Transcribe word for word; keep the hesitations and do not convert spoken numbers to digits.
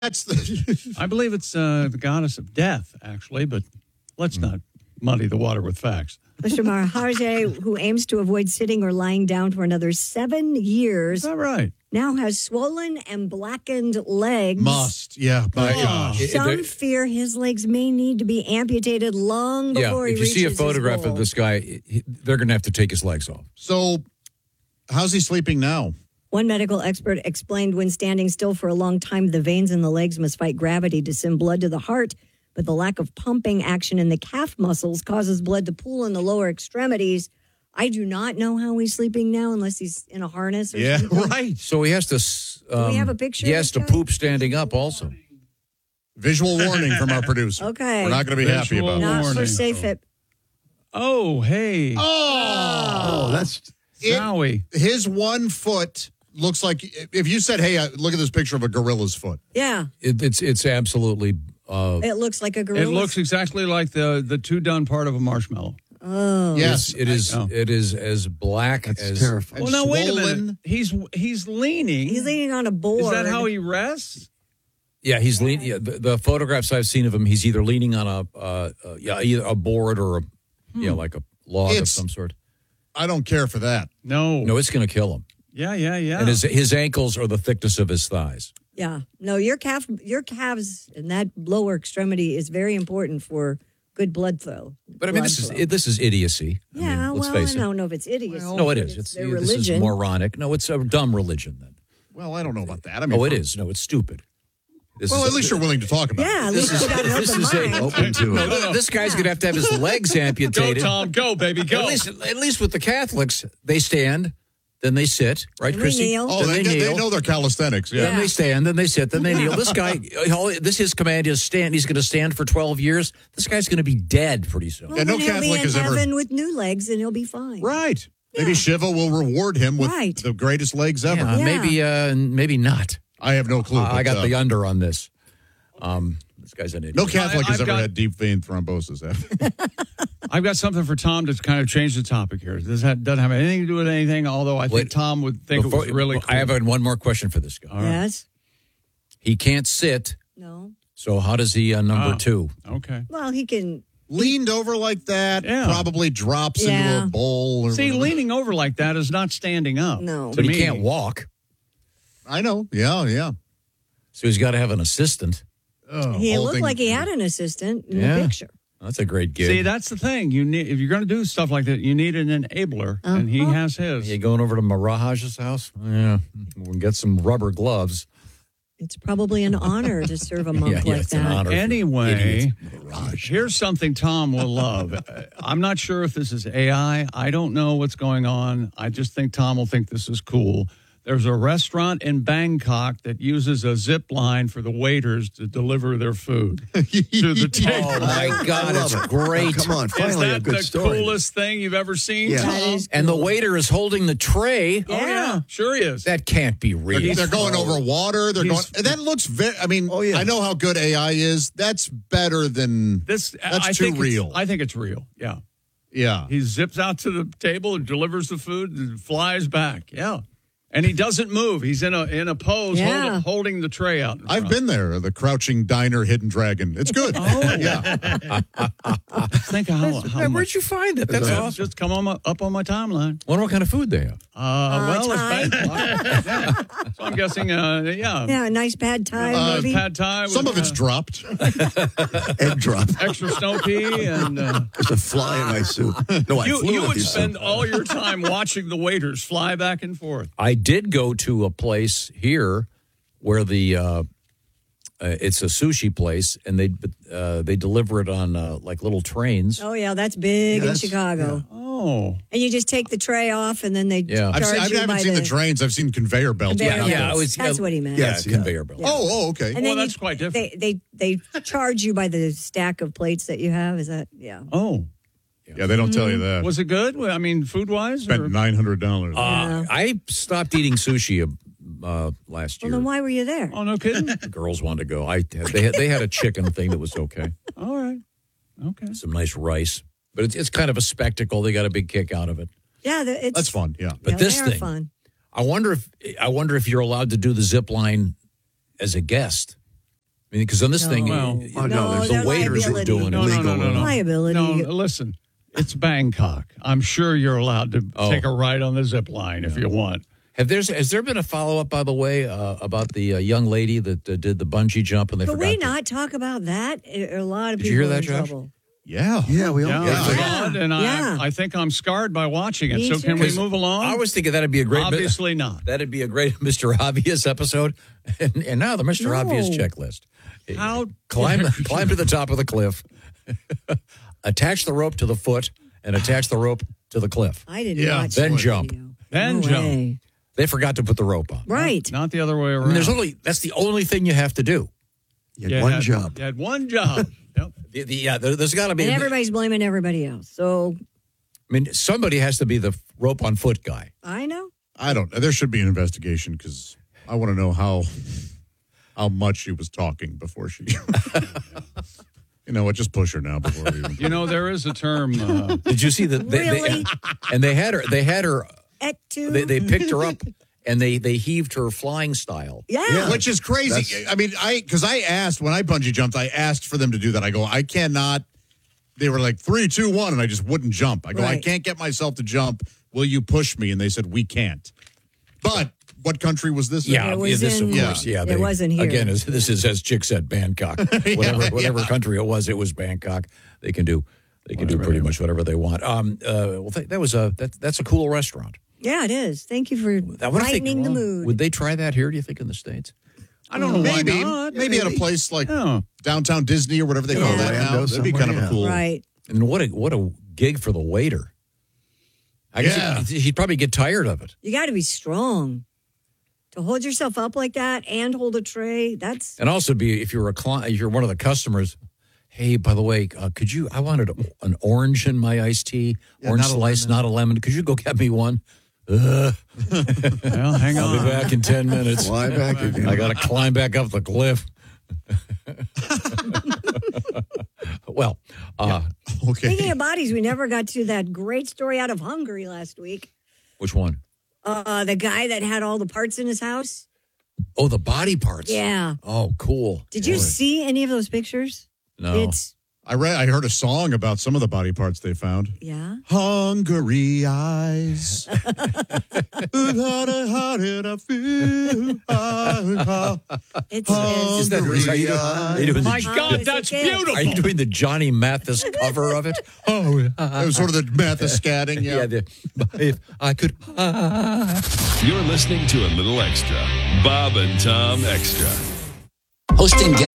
That's the. I believe it's uh, the goddess of death, actually, but let's not muddy the water with facts. Mister Maharajah, who aims to avoid sitting or lying down for another seven years, Is that right? now has swollen and blackened legs. Must, yeah. My Oh. gosh. Some It- it- fear his legs may need to be amputated long Yeah, before he if you reaches see a his photograph goal. of this guy, he- they're going to have to take his legs off. So, how's he sleeping now? One medical expert explained when standing still for a long time, the veins in the legs must fight gravity to send blood to the heart, but the lack of pumping action in the calf muscles causes blood to pool in the lower extremities. I do not know how he's sleeping now unless he's in a harness or Yeah, something. right. So he has to. s- we Um, have a picture He of has this to guy? poop standing up also. Visual warning from our producer. Okay. We're not going to be happy Visual about that. Not for warning. safe it. Oh, hey. Oh, Oh, that's It- Zowie. his one foot looks like if you said, "Hey, uh, look at this picture of a gorilla's foot." Yeah, It, it's it's absolutely. Uh, it looks like a gorilla. It looks exactly like the, the two done part of a marshmallow. Oh, Yes, it is. know. It is as black that's as. terrifying. Well, now, wait a minute. swollen. He's he's leaning. he's leaning on a board. Is that how he rests? Yeah, he's leaning. Yeah, the, the photographs I've seen of him, he's either leaning on a uh, uh, yeah either a board or a you know like a log of It's- some sort. I don't care for that. No. No, it's going to kill him. Yeah, yeah, yeah. And his his ankles are the thickness of his thighs. Yeah, no, your calf, your calves, and that lower extremity is very important for good blood flow. But I mean, Blood this is flow. it, this is idiocy. I Yeah, mean, let's well, face I it. don't know if it's idiocy. No, it is. It's It's their this is religion. moronic. No, it's a dumb religion. Then. Well, I don't know about that. I mean, Oh, it for- is. No, it's stupid. This Well, is at least you're willing to talk about Yeah, it. at least you got an this open is a- mind. open to No, it. no, this guy's going to have to have his legs Go, amputated. Tom. Go, baby. Go. At least, at least with the Catholics, they stand, then they sit, right, And we Christy? kneel. Oh, Then they, they, they kneel. know they're calisthenics. Yeah. Then they stand, then they sit, then they kneel. This guy, all- this his command is stand. He's going to stand for twelve years. This guy's going to be dead pretty soon. Well, Yeah, no then he'll Catholic be in has ever- heaven with new legs, and he'll be fine. Right. Maybe Shiva will reward him with Right. the greatest legs ever. Yeah, Yeah. Maybe, uh, maybe not. I have no clue. Uh, I but, got uh, the under on this. Um, this guy's an idiot. No Catholic I- has I've ever got- had deep vein thrombosis. I've got something for Tom to kind of change the topic here. This ha- doesn't have anything to do with anything, although I think Wait, Tom would think Before- it was really cool. I have a- one more question for this guy. All right. Yes. He can't sit, No. so how does he uh, number Oh. two? Okay. Well, he can. Leaned over like that, Yeah. probably drops Yeah. into a bowl. Or See, whatever. leaning over like that is not standing up. No. to But he me. can't walk, I know. Yeah, yeah. so he's got to have an assistant. Oh, He looked holding- like he had an assistant in Yeah. the picture. That's a great gig. See, that's the thing. You need if you're going to do stuff like that, you need an enabler, and he Uh-huh. has his. you going over to Maraj's house? Yeah, we'll get some rubber gloves. It's probably an honor to serve a monk Yeah, yeah, like it's an that. honor. Anyway, here's something Tom will love. Uh, I'm not sure if this is A I. I don't know what's going on. I just think Tom will think this is cool. There's a restaurant in Bangkok that uses a zip line for the waiters to deliver their food to the table. Oh my God, it's great! Come on, Is finally a that good the story. coolest thing you've ever seen, Yeah. Tom? That is And the cool. waiter is holding the tray. Oh, yeah. Sure he is. That can't be real. They're, they're going over water. They're going. He's- And that looks very. I mean, Oh, yeah. I know how good A I is. That's better than. This That's I too think it's- real. I think it's real. Yeah. Yeah. He zips out to the table and delivers the food and flies back. Yeah. And he doesn't move. He's in a in a pose Yeah. holding, holding the tray out. in I've front. been there. The Crouching Diner, Hidden Dragon. It's good. Oh. Yeah. Think of how, how Hey, much. where'd you find it? That's Just- awesome. Just come on my, up on my timeline. Wonder what kind of food they have. Uh, well, Thai. it's Bangkok. Yeah. So I'm guessing, uh, yeah. Yeah, a nice pad thai, Uh, maybe. pad thai with Some of it's uh, dropped. Egg drop. extra snow pea and uh, There's a fly in my soup. No, I you, flew you with would you, spend son. all your time watching the waiters fly back and forth. I did go to a place here where the uh, uh, it's a sushi place, and they uh, they deliver it on uh, like little trains. Oh, yeah, that's big Yeah, in that's- Chicago. Oh. And you just take the tray off, and then they Yeah. I've charge seen, I you haven't by seen the, the trains. I've seen conveyor belts. conveyor Yeah, belts. yeah, it was- That's what he meant. Yeah, Yes, yeah. conveyor belt. Oh, oh, okay. And Well, then that's you- quite different. They, they they charge you by the stack of plates that you have. Is that yeah? Oh. Yeah, they don't tell you that. Was it good? Well, I mean, food wise? Spent nine hundred dollars. Uh, I stopped eating sushi uh, last Well, year. then why were you there? Oh, no kidding? The girls wanted to go. I they had, they had a chicken thing that was okay. All right. Okay. Some nice rice, but it's it's kind of a spectacle. They got a big kick out of it. Yeah, the, it's That's fun. Yeah. But yeah, this they are thing, fun. I wonder if I wonder if you're allowed to do the zip line as a guest. I mean, because on this No. thing, Well, you oh, know, no, there's the no waiters are liability. doing No, it. no, no, no, no. Liability. No, listen. It's Bangkok. I'm sure you're allowed to Oh. take a ride on the zip line if you want. Have there's has there been a follow up, by the way, uh, about the uh, young lady that uh, did the bungee jump and they Could forgot? we to- not talk about that? A a lot of Did people you hear are that, in Josh? trouble. Yeah. Yeah, we all Yeah, yeah. I Yeah. saw it, and Yeah. I, I think I'm scarred by watching it. Me so can too. we move along? I was thinking that'd be a great. Obviously not. That'd be a great Mister Obvious episode, and, and now the Mister No. Obvious checklist. How climb climb to the top of the cliff, attach the rope to the foot, and attach the rope to the cliff. I didn't Yeah. watch Then that jump. video. Then No jump. way. They forgot to put the rope on. Right. Not the other way I around. mean, there's only that's the only thing you have to do. You had You one had- job. You had one job. Yep. The, the, yeah, there, there's got to be. And everybody's blaming everybody else. So I mean, somebody has to be the rope on foot guy. I know. I don't. There should be an investigation because I want to know how how much she was talking before she. You know what? Just push her now before we. Even You know, there is a term. Uh, Did you see that? They, Really? they, and they had her. They had her. Et tu? They, they picked her up and they they heaved her flying style. yeah. Which is crazy. That's- I mean, I because I asked when I bungee jumped, I asked for them to do that. I go, I cannot. They were like three, two, one, and I just wouldn't jump. I go, I Right. can't get myself to jump. Will you push me? And they said we can't. But what country was this? in? Yeah, It was this of in- course. Yeah, it wasn't here. Again, as, this is as Chick said, Bangkok. Whatever, whatever yeah. country it was, it was Bangkok. They can do, they can do pretty much whatever they want. Um, uh, well, th- that was a that, that's a cool restaurant. Yeah, it is. Thank you for I wonder if they- brightening the mood. Would they try that here? Do you think in the states? I don't know why Maybe, not. maybe at a place like Yeah. downtown Disney or whatever they call Yeah. that now. Orlando That'd be kind of somewhere, a cool. Right. And what a what a gig for the waiter. I guess Yeah. he'd, he'd probably get tired of it. You got to be strong to hold yourself up like that and hold a tray. That's And also be if you're a client, if you're one of the customers. Hey, by the way, uh, could you? I wanted an orange in my iced tea, Yeah, orange not a slice, lemon. not a lemon. Could you go get me one? Ugh. Well, hang I'll be on. back in ten minutes. Fly back again. I got to climb back up the cliff. Well, uh, Okay. speaking of bodies. We never got to that great story out of Hungary last week. which one? Uh, the guy that had all the parts in his house. Oh, the body parts. Yeah. Oh, cool. Did you Boy. see any of those pictures? No. It's I read. I heard a song about some of the body parts they found. yeah. Hungry eyes. How did I feel? It's, Is that it's are you doing, are you doing My the, God, Yes, that's it is. beautiful. are you doing the Johnny Mathis cover of it? Oh, It was sort of the Mathis scatting. Yeah. yeah. The, if I could. You're listening to a little extra. Bob and Tom Extra. Hosting